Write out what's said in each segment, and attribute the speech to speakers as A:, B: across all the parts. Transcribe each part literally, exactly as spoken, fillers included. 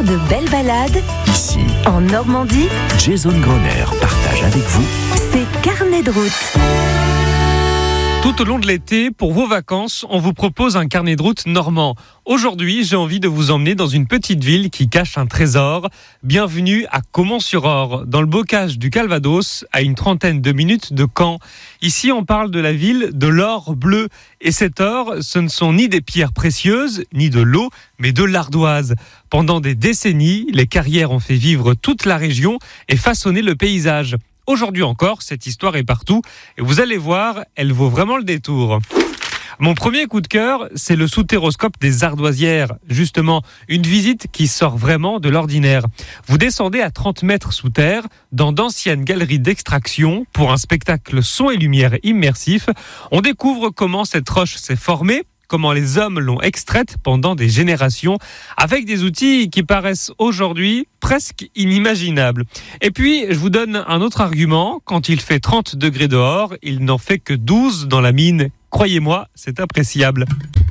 A: de belles balades.
B: Ici,
A: en Normandie,
B: Jason Groner partage avec vous
A: ses carnets de route.
C: Tout au long de l'été, pour vos vacances, on vous propose un carnet de route normand. Aujourd'hui, j'ai envie de vous emmener dans une petite ville qui cache un trésor. Bienvenue à Caumont-sur-Orre, dans le bocage du Calvados, à une trentaine de minutes de Caen. Ici, on parle de la ville de l'or bleu. Et cet or, ce ne sont ni des pierres précieuses, ni de l'eau, mais de l'ardoise. Pendant des décennies, les carrières ont fait vivre toute la région et façonné le paysage. Aujourd'hui encore, cette histoire est partout et vous allez voir, elle vaut vraiment le détour. Mon premier coup de cœur, c'est le soutéroscope des Ardoisières. Justement, une visite qui sort vraiment de l'ordinaire. Vous descendez à trente mètres sous terre, dans d'anciennes galeries d'extraction, pour un spectacle son et lumière immersif. On découvre comment cette roche s'est formée, comment les hommes l'ont extraite pendant des générations, avec des outils qui paraissent aujourd'hui presque inimaginables. Et puis, je vous donne un autre argument. Quand il fait trente degrés dehors, il n'en fait que douze dans la mine. Croyez-moi, c'est appréciable.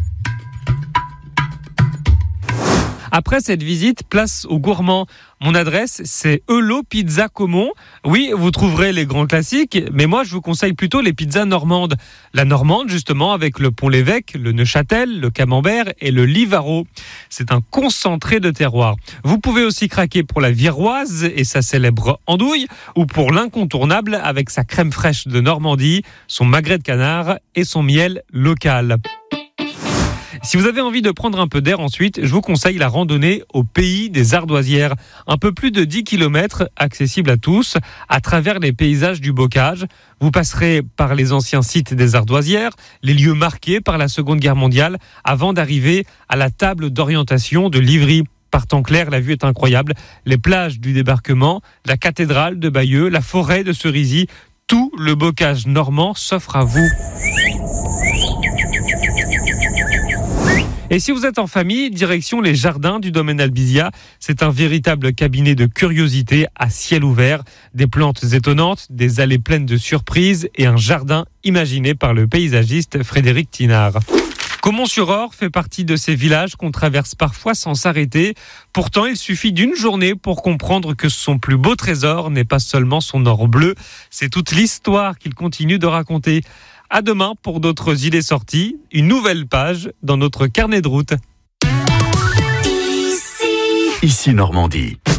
C: Après cette visite, place aux gourmands. Mon adresse, c'est Eulot Pizza Caumont. Oui, vous trouverez les grands classiques, mais moi, je vous conseille plutôt les pizzas normandes. La normande, justement, avec le Pont-l'Évêque, le Neuchâtel, le Camembert et le Livaro. C'est un concentré de terroir. Vous pouvez aussi craquer pour la viroise et sa célèbre andouille, ou pour l'incontournable avec sa crème fraîche de Normandie, son magret de canard et son miel local. Si vous avez envie de prendre un peu d'air ensuite, je vous conseille la randonnée au pays des Ardoisières. Un peu plus de dix kilomètres, accessible à tous, à travers les paysages du bocage. Vous passerez par les anciens sites des Ardoisières, les lieux marqués par la Seconde Guerre mondiale, avant d'arriver à la table d'orientation de Livry. Par temps clair, la vue est incroyable. Les plages du débarquement, la cathédrale de Bayeux, la forêt de Cerisy, tout le bocage normand s'offre à vous. Et si vous êtes en famille, direction les jardins du domaine Albizia. C'est un véritable cabinet de curiosités à ciel ouvert. Des plantes étonnantes, des allées pleines de surprises et un jardin imaginé par le paysagiste Frédéric Tinard. Caumont-sur-Orre fait partie de ces villages qu'on traverse parfois sans s'arrêter. Pourtant, il suffit d'une journée pour comprendre que son plus beau trésor n'est pas seulement son or bleu, c'est toute l'histoire qu'il continue de raconter. À demain pour d'autres idées sorties, une nouvelle page dans notre carnet de route.
B: Ici Normandie.